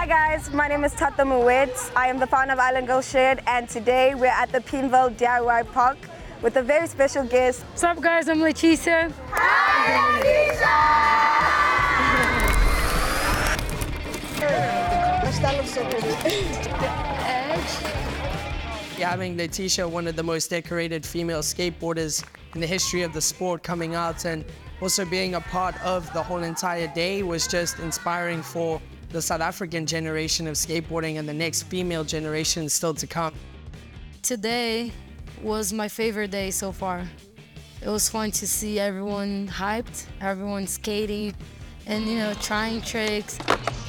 Hi guys, my name is Tata Moet. I am the founder of Island Girl Shed, and today we're at the Peenville DIY Park with a very special guest. What's up guys, I'm Leticia. Hi Leticia! That looks so pretty. Having Leticia, one of the most decorated female skateboarders in the history of the sport, coming out and also being a part of the whole entire day was just inspiring for the South African generation of skateboarding and the next female generation still to come. Today was my favorite day so far. It was fun to see everyone hyped, everyone skating and trying tricks.